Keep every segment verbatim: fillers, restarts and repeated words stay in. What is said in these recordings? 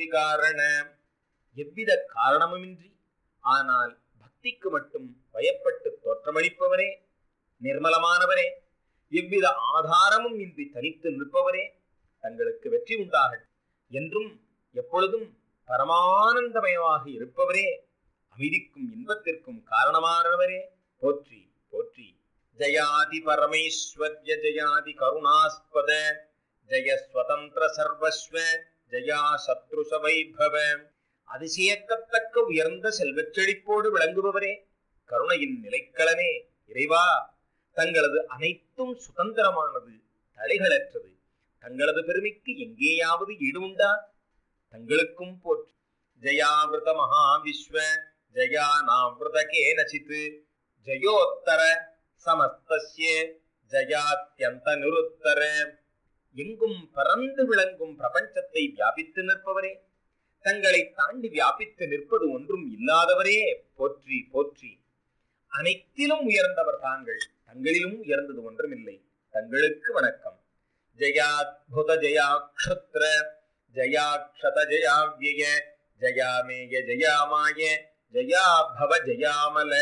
பக்தி காரண, எவ்வித காரணமுமின்றி ஆனால் பக்திக்கு மட்டும் பயப்பட்டு தோற்றமளிப்பவரே, நிர்மலமானவரே, எவ்வித ஆதாரமும் இன்றி தனித்து நிற்பவரே, தங்களுக்கு வெற்றி உண்டாகட்டும் என்றும் எப்பொழுதும் பரமானந்தமயமாக இருப்பவரே, அமைதிக்கும் இன்பத்திற்கும் காரணமானவரே, போற்றி போற்றி. ஜயாதி பரமேஸ்வர்ய ஜயாதி கருணாஸ்பத ஜய ஸ்வதந்திர சர்வஸ்வ ஜயா சத்ருஷ வைபவ. அதிசயக்கத்தக்க உயர்ந்த செல்வச் செழிப்போடு விளங்குபவரே, கருணையின் நிலைக்களனே இறைவா, தங்களது அனைத்தும் சுதந்திரமானது, தடைகளற்றது. தங்களது பெருமைக்கு எங்கேயாவது ஈடு உண்டா? தங்களுக்கும் போற்றி. ஜயாவிரத மகாவிஸ்வ ஜயா நாவிரத கேனசித் ஜயோத்தர சமஸ்தஸ்ய ஜயாத்யந்த நிருத்தர. எங்கும் பறந்து விளங்கும் பிரபஞ்சத்தை வியாபித்து நிற்பவரே, தங்களை தாண்டி வியாபித்து நிற்பது ஒன்றும் இல்லாதவரே, போற்றி போற்றி. அனைத்திலும் உயர்ந்தவர் தாங்கள், தங்களிலும் உயர்ந்தது ஒன்றுமில்லை. தங்களுக்கு வணக்கம். ஜயாத்புத ஜயாக்ஷத்ர ஜயாக்ஷத ஜயாவ்யய ஜயாமேய ஜயாமாய ஜயாபவ ஜயாமல.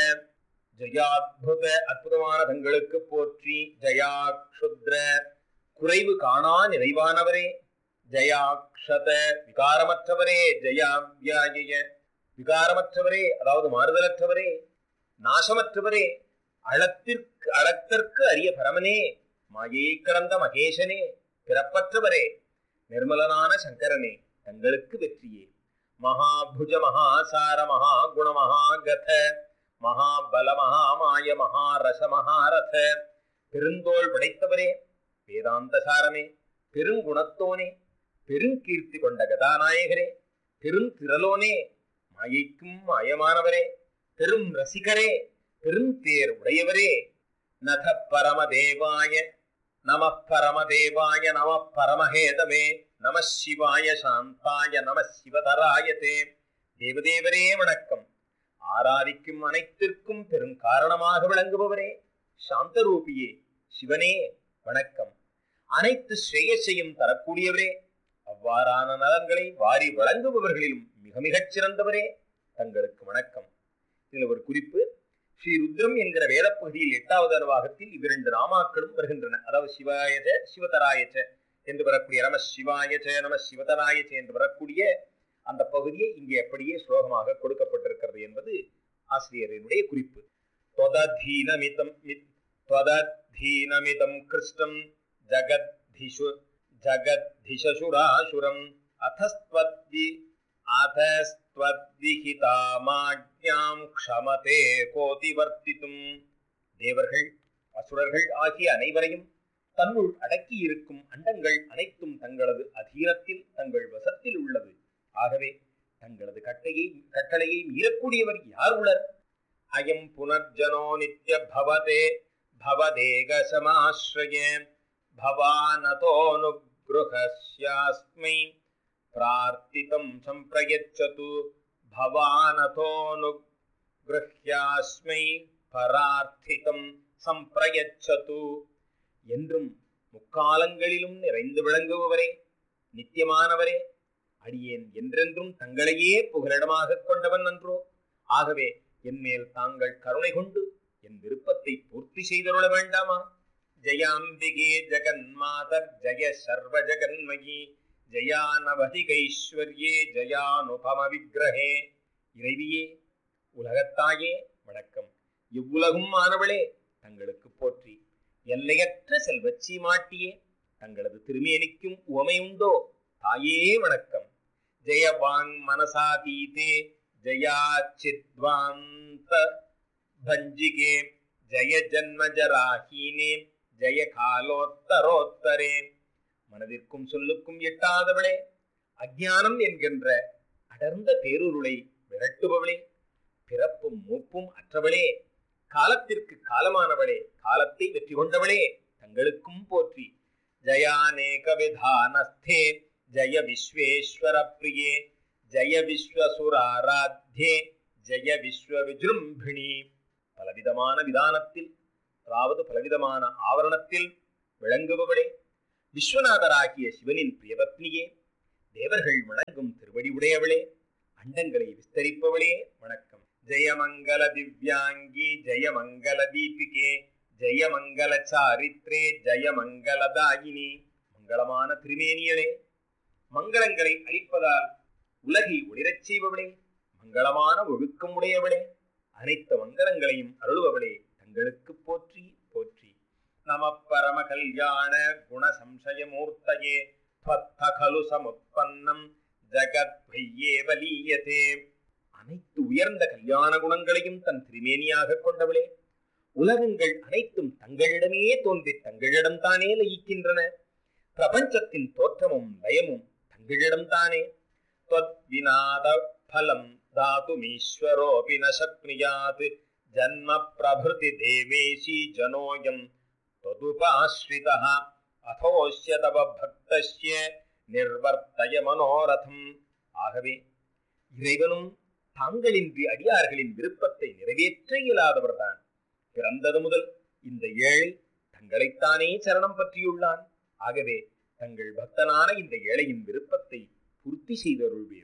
ஜயாத்புத அற்புதமான தங்களுக்கு போற்றி. ஜயாக்ஷுத்ர குறைவு காணா நிறைவானவரே, ஜயாக்ஷத விகாரமற்றவரே, ஜயாவ்யாய விகாரமற்றவரே, அதாவது மாறுதலற்றவரே, நாசமற்றவரே, அளத்திற்கு அளத்திற்கு அரிய பரமனே, மாயை கடந்த மகேசனே, பிறப்பற்றவரே, நிர்மலனான சங்கரனே, தங்களுக்கு வெற்றியே. மகாபுஜ மகாசார மகாகுண மகாகத மகாபல மகாமாய மகாரச மகாரத. பெருந்தோள் படைத்தவரே, வேதாந்த சாரமே, பெருங்குணத்தோனே, பெருங்கீர்த்தி கொண்ட கதாநாயகரே, பெருந்திரலோனே, மாயைக்கும் மாயமானவரே, பெரும் ரசிகரே, பெருந்தேர் உடையவரே. நத பரமதேவாய நம பரமதேவாய நம பரமஹேதமே நம சிவாய சாந்தாய நம சிவதராயதே. தேவதேவரே வணக்கம். ஆராதிக்கும் அனைத்திற்கும் பெரும் காரணமாக விளங்குபவரே, சாந்தரூபியே, சிவனே வணக்கம். அனைத்து ஸ்ரேயசையும் தரக்கூடியவரே, அவ்வாறான நலன்களை வாரி வழங்குபவர்களிலும் மிக மிகச் சிறந்தவரே, தங்களுக்கு வணக்கம். இதில் ஒரு குறிப்பு, ஸ்ரீ ருத்ரம் என்கிற வேத பகுதியில் எட்டாவது அனுவாகத்தில் இவ்விரண்டு நாமாக்களும் வருகின்றன. அதாவது சிவாயச்ச சிவதராயச்ச என்று வரக்கூடிய நம சிவாயச்ச நம சிவதராயச்ச என்று வரக்கூடிய அந்த பகுதியை இங்கே அப்படியே ஸ்லோகமாக கொடுக்கப்பட்டிருக்கிறது என்பது ஆசிரியரினுடைய குறிப்பு. त्वदधीनमिदं त्वदधीनमिदं कृष्णं जगद्धिषु जगद्धिषुरासुरम् अथस्त्वद्वि अथस्त्वद्विहितामाज्ञां क्षमते கோதிவர்த்தித்தும். தேவர்கள் அசுரர்கள் ஆகிய அனைவரையும் தன்னுள் அடக்கி இருக்கும் அண்டங்கள் அனைத்தும் தங்களது அதீனத்தில் தங்கள் வசத்தில் உள்ளது. ஆகவே தங்களது கட்டையை கட்டளையை மீறக்கூடியவர் யார் உளர்? அயம் புனர்ஜனோ நித்ய பவதே பவதேக சமாஸ்ரய பவானதோனுக்ருஹஸ்யாஸ்மை பிரார்த்திதம் சம்பிரயச்சது பவானதோனுக்ருஹ்யாஸ்மை பரார்த்திதம் சம்பிரயச்சது. என்றும் முக்காலங்களிலும் நிறைந்து விளங்குபவரே, நித்தியமானவரே, அடியேன் என்றென்றும் தங்களையே புகலிடமாக கொண்டவன் அன்றோ? ஆகவே என்மேல் தாங்கள் கருணை கொண்டு என் விருப்பத்தை பூர்த்தி செய்தருள வேண்டாமா? ஜயாம்பிகே ஜெகன்மாதர் ஜய சர்வ ஜெகன்மயி ஜயானவதிகைஸ்வர்யே ஜயானுபம விக்கிரகே. இறைவியே, உலகத்தாயே வணக்கம். இவ்வுலகும் ஆனவளே, தங்களுக்கு போற்றி. எல்லையற்ற செல்வச்சி மாட்டியே, தங்களது திருமேனிக்கும் உவமை உண்டோ? தாயே வணக்கம். ஜெயவாங் மனசாதீதே ஜயாச்சித்வாந்த பஞ்சிகே ஜய ஜன்மஜராஹீனே ஜய காலோத்தரோத்தரே. மனதிற்கும் சொல்லுக்கும் எட்டாதவளே, அஞ்ஞானம் என்கின்ற அடர்ந்த பேருருளை விரட்டுபவளே, பிறப்பும் மூப்பும் அற்றவளே, காலத்திற்கு காலமானவளே, காலத்தை வெற்றி கொண்டவளே, தங்களுக்கும் போற்றி. ஜயானேக விதானஸ்தே ஜய விஸ்வேஸ்வர பிரியே ஜய விஸ்வசுராராத்யே ஜய விஸ்வ விஜృంభిணி. பலவிதமான விதானத்தில், அதாவது பலவிதமான ஆவரணத்தில் விளங்குபவளே, விஸ்வநாதராகிய சிவனின் பிரியபத்னியே, தேவர்கள் வணங்கும் திருவடி திருவடி உடையவளே, அண்டங்களை விஸ்தரிப்பவளே வணக்கம். ஜெயமங்கல திவ்யாங்கி ஜெயமங்கல தீபிகே ஜெயமங்கல சாரித்ரே ஜெயமங்கலதாயினி. மங்களமான திருமேனியளே, மங்களங்களை அளிப்பதால் உலகை ஒளிரச் செய்பவளே, மங்களமான ஒழுக்கம் உடையவளே, அனைத்து மங்களங்களையும் அருள்பவளே, தங்களுக்கு போற்றி போற்றி. நம பரம கல்யாண குண சம்சயமூர்த்தயே பத்தகலு சமுத்பன்னம் ஜகத் வையேவலீயதே. அனைத்து உயர்ந்த கல்யாண குணங்களையும் தன் திருமேனியாக கொண்டவளே, உலகங்கள் அனைத்தும் தங்களிடமே தோன்றி தங்களிடம்தானே லயிக்கின்றன. பிரபஞ்சத்தின் தோற்றமும் லயமும் தங்களிடம்தானே. त्वद्विनाद फलं दातुमीश्वरोऽपि न शक्नुयात् जन्म प्रभृति देवेशी जनोऽयं त्वदुपाश्रितः अथोऽस्य तव भक्तस्य निर्वर्तय मनोरथम्. ஆகவே இறைவனும் தாங்களின்றி அடியார்களின் விருப்பத்தை நிறைவேற்ற இயலாதவர்தான். பிறந்தது முதல் இந்த ஏழை தங்களைத்தானே சரணம் பற்றியுள்ளான். ஆகவே தங்கள் பக்தனான இந்த ஏழையின் விருப்பத்தை பூர்த்தி செய்தருள்வீர்.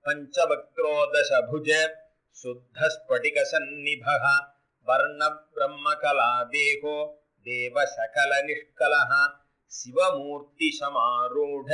பஞ்சவக்ரோதசபுஜ சுத்த ஸ்படிக சந்நிபஹ வர்ண பிரம்ம கலா தேகோ தேவ சகல நிஷ்கலஹ சிவமூர்த்தி சமாரூட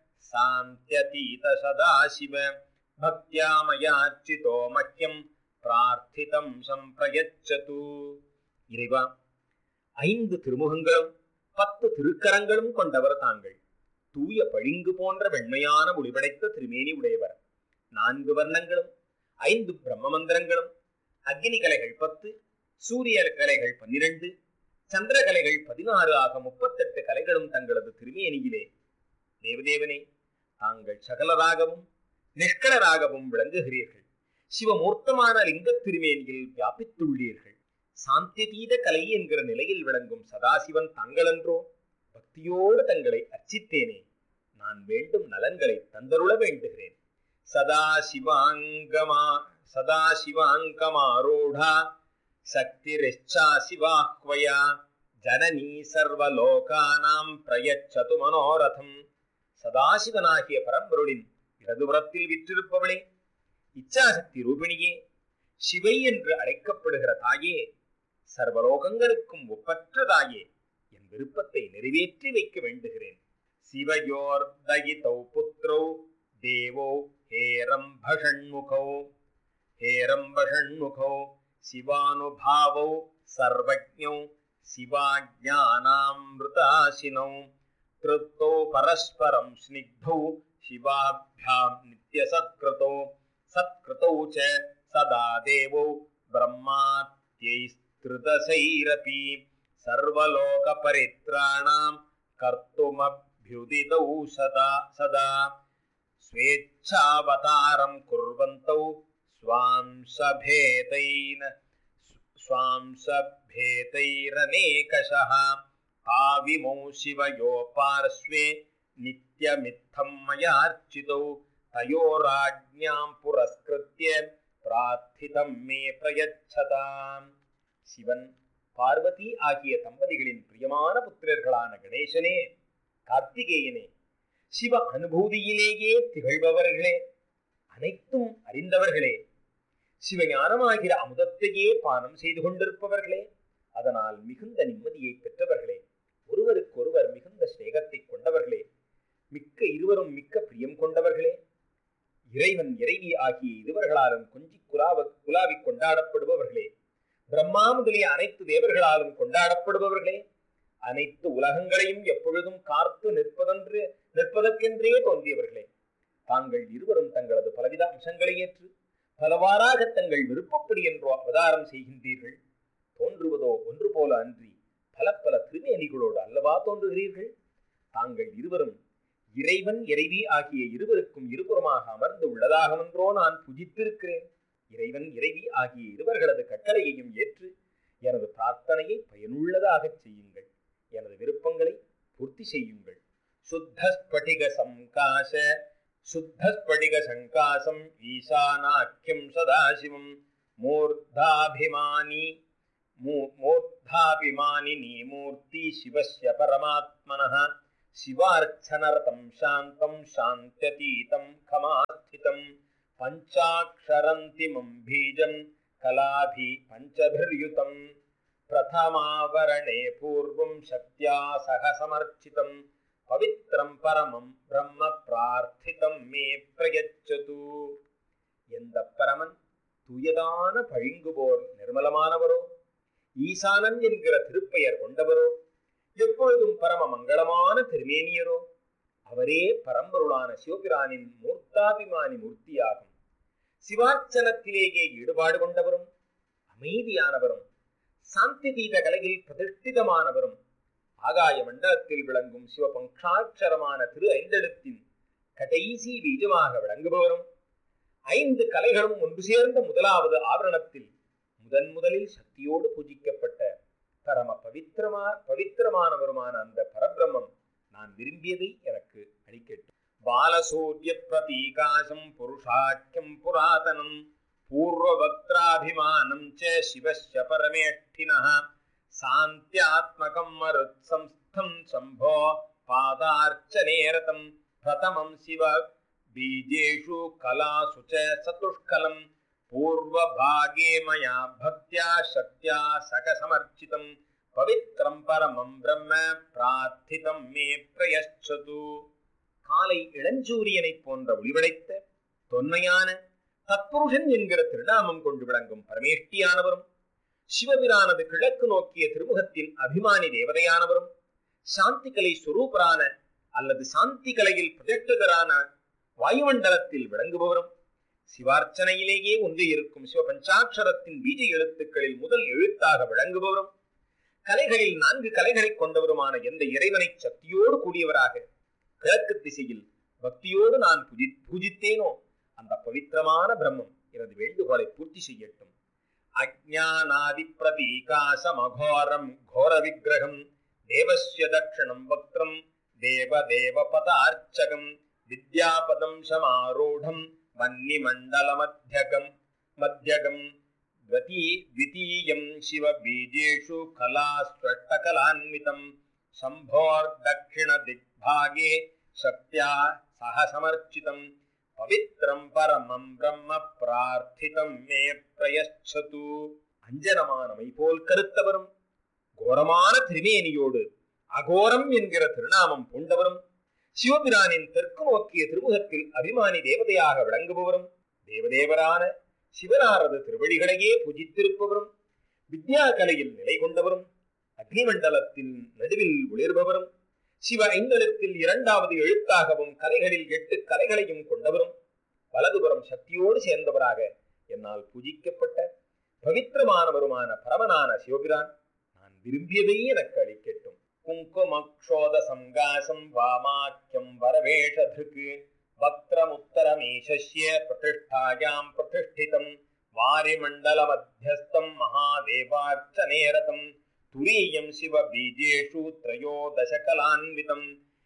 சாந்த்யதீத சதாசிவ பக்தியாமயார்ச்சிதோ மஹ்யம் பிரார்த்திதம் சம்பிரயச்சது. இறைவா, ஐந்து திருமுகங்களும் பத்து திருக்கரங்களும் கொண்டவர் தாங்கள். தூய பளிங்கு போன்ற வெண்மையான ஒளிபடைத்த திருமேனி உடையவர். நான்கு வர்ணங்களும் ஐந்து பிரம்ம மந்திரங்களும் அக்னி கலைகள் பத்து, சூரிய கலைகள் பன்னிரண்டு, சந்திர கலைகள் பதினாறு ஆக முப்பத்தெட்டு கலைகளும் தங்களது திருமேனியிலே. தேவதேவனே, தாங்கள் சகலராகவும் நிஷ்கலராகவும் விளங்குகிறீர்கள். சிவமூர்த்தமான லிங்க திருமேனியில் வியாபித்துள்ளீர்கள். சாந்தியதீத கலை என்கிற நிலையில் விளங்கும் சதாசிவன் தாங்களன்றோ? பக்தியோடு தங்களை அர்ச்சித்தேனே, நான் வேண்டும் நலன்களை தந்தருள வேண்டுகிறேன். சதாசிவாங்கமா சதாசிவாங்கமாரூடா சக்திரிச்சா சிவாஹ்வயா ஜனனீ சர்வலோகானாம் பிரயச்சது மனோரதம். சதாசிவனாகிய பரம்பொருளின் இடதுபுறத்தில் விற்றிருப்பவளே, இச்சாசக்தி ரூபிணியே, சிவை என்று அழைக்கப்படுகிற தாயே, சர்வலோகங்களுக்கும் ஒப்பற்ற தாயே, என் விருப்பத்தை நிறைவேற்றி வைக்க வேண்டுகிறேன். சிவயோர்தயிதௌ புத்ரௌ தேவோ ஹேரம்பஷண்முகௌ ஹேரம்பஷண்முகௌ சிவானுபாவௌ சர்வஜ்ஞௌ சிவாஜ்ஞானாம்ருதாசினௌ கிருத்தௌ பரஸ்பரம் ஸ்னிக்தௌ சிவாभ्यां நித்யசத்கிருதௌ சத்கிருதௌ ச சதா தேவோ பிரம்மாத்யைஸ்திருதசைரபி சர்வலோக பரித்ராணாம் கர்த்துமப்யுதிதௌ சதா சதா ஸ்வேச்சாவதாரம் குர்வந்தௌ ஸ்வாம்சபேதைன ஸ்வாம்சபேதைரநேகஷः ஆவிமௌ சிவயோ பார்ஸ்வே நித்யமித்தம் மயார்ச்சிதௌ தயோராஜ்ஞாம் புரஸ்கிருத்ய பிரார்த்திதம் மே பிரயச்சதாம். சிவன் பார்வதி ஆகிய தம்பதிகளின் பிரியமான புத்திரர்களான கணேசனே, கார்த்திகேயனே, சிவ அனுபூதியிலேயே திகழ்பவர்களே, அனைத்தும் அறிந்தவர்களே, சிவஞானமாகிற அமுதத்தையே பானம் செய்து கொண்டிருப்பவர்களே, அதனால் மிகுந்த நிம்மதியை பெற்றவர்களே, ஒருவருக்கொருவர் மிகுந்த ஸ்நேகத்தை கொண்டவர்களே, மிக்க இருவரும் மிக்க பிரியம் கொண்டவர்களே, இறைவன் இறைவி ஆகிய இருவர்களாலும் கொஞ்சி குலாவ குலாவிக் கொண்டாடப்படுபவர்களே, பிரம்மா முதலிய அனைத்து தேவர்களாலும் கொண்டாடப்படுபவர்களே, அனைத்து உலகங்களையும் எப்பொழுதும் காத்து நிற்பதென்று நிற்பதற்கென்றே தோன்றியவர்களே, தாங்கள் இருவரும் தங்களது பலவித அம்சங்களை ஏற்று பலவாறாக தங்கள் விருப்பப்படி என்றோ அவதாரம் செய்கின்றீர்கள். தோன்றுவதோ ஒன்று போல அன்றி பல பல திருமேனிகளோடு அல்லவா தோன்றுகிறீர்கள். தாங்கள் இருவரும் இறைவன் இறைவி ஆகிய இருவருக்கும் இருபுறமாக அமர்ந்து உள்ளதாகவென்றோ நான் புஜித்திருக்கிறேன். இறைவன் இறைவி ஆகிய இருவர்களது கட்டளையையும் ஏற்று எனது பிரார்த்தனையை பயனுள்ளதாக செய்யுங்கள். எனது விருப்பங்களை பூர்த்தி செய்யுங்கள். சுத்த ஸ்படிக சங்காச சுத்த ஸ்படிக சங்காசம் ஈசானாக்கியம் சதாசிவம் மூர்தாபிமானி மூர்தாபிமானினி மூர்த்தி சிவஸ்ய பரமாத்மனः சிவார்ச்சனர்த்தம் சாந்தம் சாந்தியதீதம் கமாஸ்திதம். சமர்ச்சிதம் பஞ்சாக்ஷரந்திமம் பீஜம் கலாபி பஞ்சபிர்யுதம் பிரதமாவரணே பூர்வம் சக்தியா சக சமர்ச்சிதம் பவித்ரம் பரமம் பிரம்ம பிரார்த்திதம் மே பிரயச்சது. எந்த பரமன் தூயதான பழிங்குபோர் நிர்மலமானவரோ, ஈசானன் என்கிற திருப்பெயர் கொண்டவரோ, எப்பொழுதும் பரம மங்களமான திருமேனியரோ, அவரே பரம்பொருளான சிவபிரானின் மூர்த்தாபிமானி மூர்த்தியாகும். சிவார்ச்சனத்திலேயே ஈடுபாடு கொண்டவரும், அமைதியானவரும், சாந்தி தீத கலையில் பிரதிஷ்டிதமானவரும், ஆகாய மண்டலத்தில் விளங்கும் சிவபங்காட்சரமான திரு ஐந்தெழுத்தின் கடைசி பீஜமாக விளங்குபவரும், ஐந்து கலைகளும் ஒன்று சேர்ந்த முதலாவது ஆவரணத்தில் முதன் முதலில் சக்தியோடு பூஜிக்கப்பட்ட பரம பவித்திரமா பவித்திரமானவருமான அந்த பரபிரம்மம் நான் விரும்பியதை எனக்கு அளிக்கட்டும். பாலசூரிய பிரதீகாசம் புருஷாக்கியம் புராதனம் பூர்வவக்திராபிமானம் ச சிவஸ்ய பரமேஷ்டினः சாந்தியாத்மகம் மருத்சம்ஸ்தம் சம்போ பாதார்ச்சனேரதம் பிரதமம் சிவ பீஜேஷு கலாசு ச சதுஷ்கலம் பூர்வபாகே மயா பக்தியா சக்தியா சக சமர்ச்சிதம் பவித்ரம் பரமம் பிரம்ம பிரார்த்திதம் மே பிரயச்சது. காலை இளஞ்சூரியனை போன்ற ஒளிவடைத்த தொன்மையான தத்புருஷன் என்கிற திருநாமம் கொண்டு விளங்கும் பரமேஷ்டியானவரும், சிவபிரானது கிழக்கு நோக்கிய திருமுகத்தின் அபிமானி தேவதையானவரும், சாந்தி கலை சுரூபரான அல்லது சாந்தி கலையில் பிரதிஷ்டிதரான வாயுமண்டலத்தில் விளங்குபவரும், சிவார்ச்சனையிலேயே ஒன்று இருக்கும் சிவபஞ்சாட்சரத்தின் பீஜ எழுத்துக்களில் முதல் எழுத்தாக விளங்குபவரும், கலைகளில் நான்கு கலைகளை கொண்டவருமான எந்த இறைவனை சக்தியோடு கூடியவராக கிழக்கு திசையில் பக்தியோடு நான் பூஜி பூஜித்தேனோ அந்த பவித்திரமான பிரம்மம் எனது வேண்டுகோளை பூர்த்தி செய்யட்டும். அஜ்ஞானாதி பிரதீகாசமகோரம் கோர விக்கிரகம் தேவஸ்ய தட்சணம் வக்ரம் தேவ தேவ பதார்ச்சகம் வித்யாபதம் சமாரூடம் வன்னி மண்டல மத்தியகம் மத்தியகம் த்விதீயம் சிவ பீஜேஷு கலாஸ்வஷ்டகலான்விதம் சம்போர் தட்சிண திக்பாகே சக்தியா சக சமர்ச்சிதம் பவித்ரம் பரமம் பிரம்ம பிரார்த்திதம் மே பிரயச்சது. அஞ்சனமானமை போல் கருத்தவரும், கோரமான திருமேனியோடு அகோரம் என்கிற திருநாமம் பூண்டவரும், சிவபிரானின் தெற்கு நோக்கிய திருமுகத்தில் அபிமானி தேவதையாக விளங்குபவரும், தேவதேவரான சிவனாரது திருவடிகளையே பூஜித்திருப்பவரும், வித்யா கலையில் நிலை கொண்டவரும், அக்னிமண்டலத்தின் நடுவில் ஒளிர்பவரும், சிவ ஐந்தெழுத்தில் இரண்டாவது எழுத்தாகவும் கலைகளில் எட்டு கலைகளையும் கொண்டவரும், வலதுபுறம் சக்தியோடு சேர்ந்தவராக என்னால் பூஜிக்கப்பட்ட பவித்திரமானவருமான பரமனான சிவபிரான் நான் விரும்பியதை எனக்கு அளிக்கட்டும். குங்குமக்ஷோத சங்காசம் வாமாக்கியம் வரவேஷத்ருக்கு வக்ரமுத்தரமீசஸ்ய பிரதிஷ்டாயாம் பிரதிஷ்டிதம் வாரிமண்டல மத்தியஸ்தம் மகாதேவார்ச்சனேரதம் துரீயம் சிவ பீஜேஷு த்ரயோதச கலான்விதம்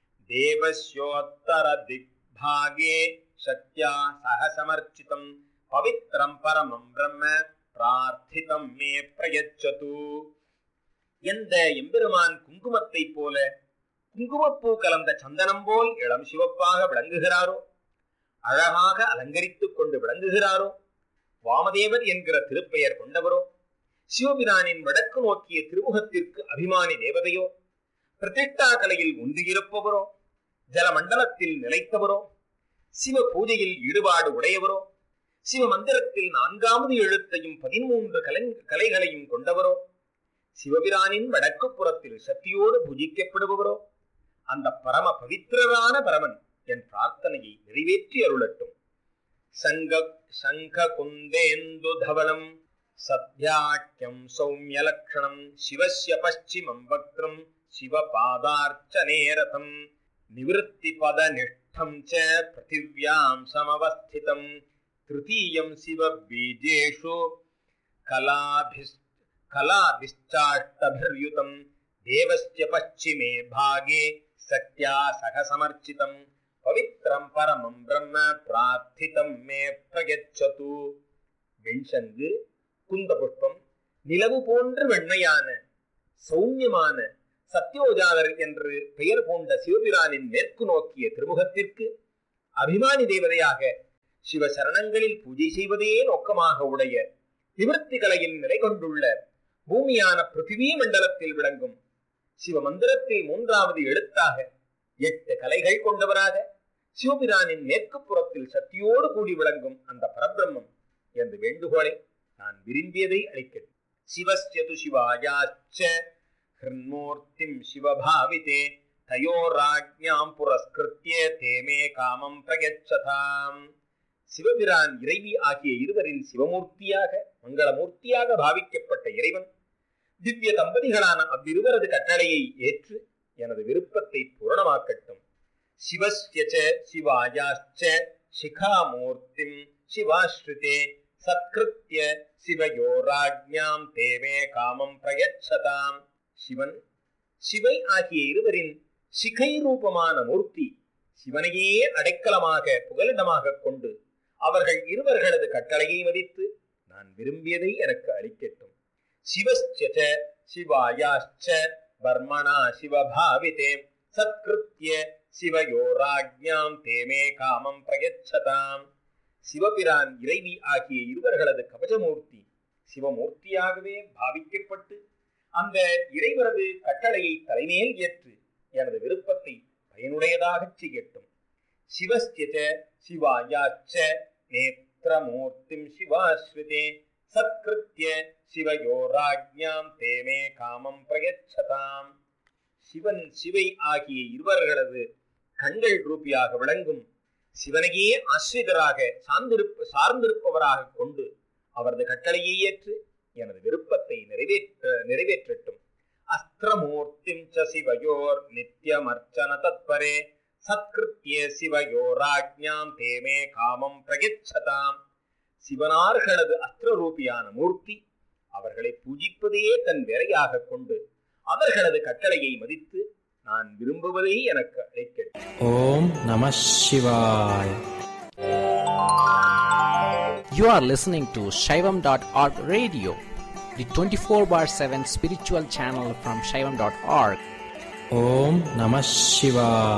தேவஸ்யோத்தர திக்பாகே சக்தியா சக சமர்ச்சிதம் பவித்ரம் பரமம் பிரம்ம பிரார்த்திதம் மே பிரயச்சது. எந்த எம்பெருமான் குங்குமத்தை போல குங்குமப்பூ கலந்த சந்தனம் போல் இளம் சிவப்பாக விளங்குகிறாரோ, அழகாக அலங்கரித்துக் கொண்டு விளங்குகிறாரோ, வாமதேவர் என்கிற திருப்பெயர் கொண்டவரோ, சிவபிரானின் வடக்கு நோக்கிய திருமுகத்திற்கு அபிமானி தேவதையோ, பிரதிஷ்டா கலையில் ஒன்றியிருப்பவரோ, ஜலமண்டலத்தில் நிலைத்தவரோ, சிவ பூஜையில் ஈடுபாடு உடையவரோ, சிவ மந்திரத்தில் நான்காவது எழுத்தையும் பதிமூன்று கலை கலைகளையும் கொண்டவரோ, சிவபிரானின் வடக்கு புறத்தில் சக்தியோடு பூஜிக்கப்படுபவரோ, அந்த பரம பவித்திரரான பரமன் என் பிரார்த்தனையை நிறைவேற்றி அருளட்டும். சங்க சங்க குந்தேந்து தவலம் சத்யாக்கியம் சௌமியலக்ஷணம் சிவஸ்ய பశ్చిமம் வக்ரம் சிவபாதார்ச்சனேரதம் நிவృత్తి பத நிஷ்டம் ச பிருத்திவ்யாம் சமவஸ்திதம் திருதீயம் சிவ பீஜேஷு கலாபிஸ் கலாபிஷ்டாஷ்டபிர்யுதம் தேவஸ்ய பశ్చిமே பாகே சக்தியா சக சமர்ச்சிதம் பவித்ரம் பரமம் பிரம்ம பிரார்த்திதம் மே பிரயச்சது. வெண்சங்கு, குந்த புஷ்பம், நிலவு போன்ற வெண்மையான சௌமியமான சத்யோஜாதர் என்று பெயர் கொண்ட சிவபிரானின் மேற்கு நோக்கிய திருமுகத்திற்கு அபிமானி தேவதையாக சிவசரணங்களில் பூஜை செய்வதே நோக்கமாக உடைய நிவர்த்தி கலையில் நிலை கொண்டுள்ள பூமியான பிருத்திவி மண்டலத்தில் விளங்கும் சிவ மந்திரத்தில் மூன்றாவது எழுத்தாக எட்டு கலைகள் கொண்டவராக சிவபிரானின் மேற்கு புறத்தில் சக்தியோடு கூடி விளங்கும் அந்த பரபிரம்மம் என்று வேண்டுகோளை நான் விரும்பியதை அளிக்கிறேன். சிவஸ்யது சிவாயாச்ச ஹிருன்மூர்த்திம் சிவபாவிதே தயோராஜ்ஞாம் புரஸ்கிருத்ய தேமே காமம் பிரயச்சதாம். சிவபிரான் இறைவி ஆகிய இருவரின் சிவமூர்த்தியாக மங்களமூர்த்தியாக பாவிக்கப்பட்ட இறைவன் திவ்ய தம்பதிகளான அவ்விருவரது கட்டளையை ஏற்று எனது விருப்பத்தை பூரணமாக்கட்டும். சிவஸ்யச சிவாயாச்ச சிகாமூர்த்திம் சிவாஸ்ருதே சத்கிருத்ய சிவயோராஜ்ஞாம் தேவே காமம் பிரயச்சதாம். சிவன் சிவை ஆகிய இருவரின் சிகை ரூபமான மூர்த்தி சிவனையே அடைக்கலமாக புகலிடமாக கொண்டு அவர்கள் இருவர்களது கட்டளையை மதித்து நான் விரும்பியதை எனக்கு அளிக்கட்டும். சிவஸ்யச சிவாயாச்ச பர்மணா சிவபாவிதே சத்கிருத்ய சிவயோராஜ்ஞாம் தேமே காமம் பிரயச்சதாம். சிவபிரான் இறைவி ஆகிய இருவர்களது கவசமூர்த்தி சிவமூர்த்தியாகவே பாவிக்கப்பட்டு அந்த இறைவரது கட்டளையை தலைமையில் ஏற்று எனது விருப்பத்தை பயனுடையதாக செய்யட்டும். சிவஸ்யச சிவாயாச்ச நேத்ரமூர்த்திம் சிவாஸ்ருதே சத்கிருத்ய சிவயோராஜ்ஞாம் தேமே காமம் பிரயச்சதாம். சிவன் சிவை ஆகிய இருவர்களது கண்கள் ரூபியாக விளங்கும் சிவனையே ஆசிரியராக சார்ந்திருப்ப சார்ந்திருப்பவராக கொண்டு அவரது கட்டளையை ஏற்று எனது விருப்பத்தை நிறைவேற்ற நிறைவேற்றட்டும். அஸ்திரமூர்த்திம் ச சிவயோர் நித்யமர்ச்சன தத்பரே சத்கிருத்ய சிவயோராஜ்ஞாம் தேமே காமம் பிரயச்சதாம். சிவனார்களது அஸ்திரரூபியான மூர்த்தி அவர்களை பூஜிப்பதையே தன் வேலையாக கொண்டு அவர்களது கட்டளையை மதித்து நான் விரும்புவதை எனக்கு அளிக்கட்டும். ஓம் நம சிவாய. You are listening to Shaivam dot org radio, the twenty-four bar seven spiritual channel from Shaivam dot org. Om Namah Shivaya.